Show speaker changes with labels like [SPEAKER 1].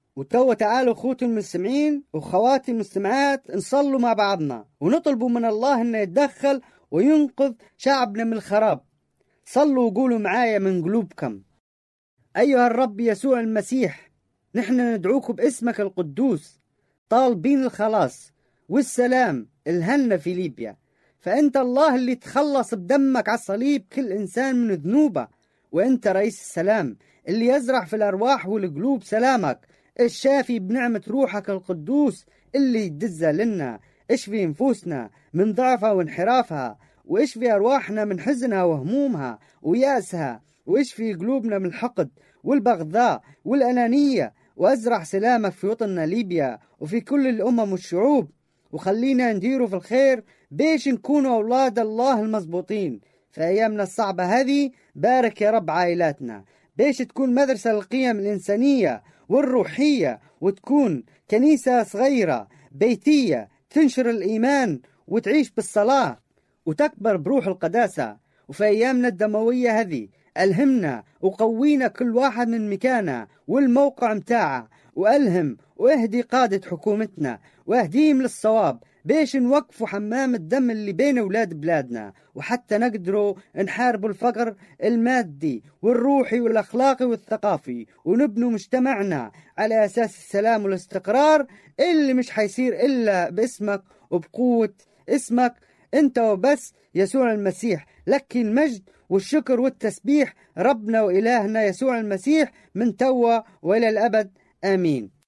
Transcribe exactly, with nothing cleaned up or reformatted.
[SPEAKER 1] وتوا تعالوا أخوتي المستمعين وخواتي المستمعات نصلوا مع بعضنا ونطلبوا من الله أنه يتدخل وينقذ شعبنا من الخراب. صلوا وقولوا معايا من قلوبكم: أيها الرب يسوع المسيح، نحن ندعوك باسمك القدوس طالبين الخلاص والسلام الهنا في ليبيا، فأنت الله اللي تخلص بدمك على الصليب كل إنسان من ذنوبه، وأنت رئيس السلام اللي يزرع في الأرواح والقلوب سلامك الشافي بنعمة روحك القدوس اللي يدزها لنا. اشفي نفوسنا من ضعفها وانحرافها، واشفي أرواحنا من حزنها وهمومها ويأسها، واشفي قلوبنا من الحقد والبغضاء والأنانية، وأزرع سلامك في وطننا ليبيا وفي كل الأمم والشعوب، وخلينا نديروا في الخير بيش نكونوا أولاد الله المزبوطين في أيامنا الصعبة هذه. بارك يا رب عائلاتنا بيش تكون مدرسة للقيم الإنسانية والروحية، وتكون كنيسة صغيرة بيتية تنشر الإيمان وتعيش بالصلاة وتكبر بروح القداسة. وفي أيامنا الدموية هذه ألهمنا وقوينا كل واحد من مكانه والموقع متاعه، وألهم واهدي قادة حكومتنا واهديهم للصواب بيش نوقفوا حمام الدم اللي بين أولاد بلادنا، وحتى نقدروا نحاربوا الفقر المادي والروحي والأخلاقي والثقافي، ونبنوا مجتمعنا على أساس السلام والاستقرار اللي مش حيصير إلا باسمك وبقوة اسمك أنت وبس يسوع المسيح. لك المجد والشكر والتسبيح ربنا وإلهنا يسوع المسيح من توا وإلى الأبد، آمين.